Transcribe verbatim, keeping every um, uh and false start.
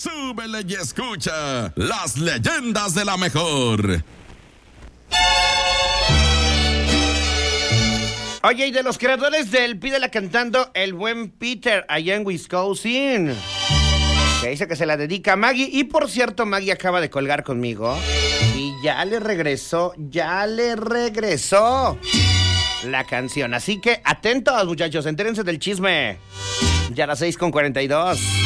súbele y escucha las leyendas de la mejor. Oye, y de los creadores del Pídela Cantando, el buen Peter, allá en Wisconsin, que dice que se la dedica a Maggie. Y por cierto, Maggie acaba de colgar conmigo y ya le regresó, ya le regresó la canción. Así que atentos, muchachos, entérense del chisme. Ya a las seis con cuarenta y dos.